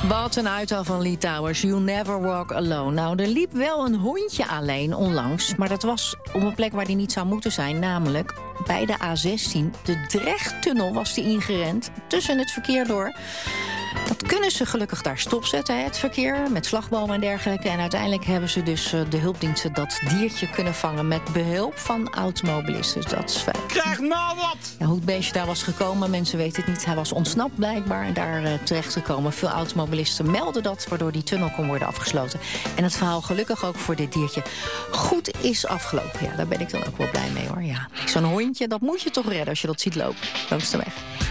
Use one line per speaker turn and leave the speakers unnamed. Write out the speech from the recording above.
Wat een uithaal van Lee Towers, You'll Never Walk Alone. Nou, er liep wel een hondje alleen onlangs, maar dat was op een plek waar die niet zou moeten zijn, namelijk bij de A16. De Drechttunnel was die ingerend, tussen het verkeer door. Dat kunnen ze gelukkig daar stopzetten, het verkeer, met slagbomen en dergelijke. En uiteindelijk hebben ze dus de hulpdiensten dat diertje kunnen vangen met behulp van automobilisten. Dus dat is fijn.
Krijg nou wat!
Ja, hoe het beestje daar was gekomen, mensen weten het niet. Hij was ontsnapt blijkbaar en daar terechtgekomen. Veel automobilisten melden dat, waardoor die tunnel kon worden afgesloten. En het verhaal gelukkig ook voor dit diertje goed is afgelopen. Ja, daar ben ik dan ook wel blij mee, hoor. Ja, zo'n hondje, dat moet je toch redden als je dat ziet lopen langs de weg.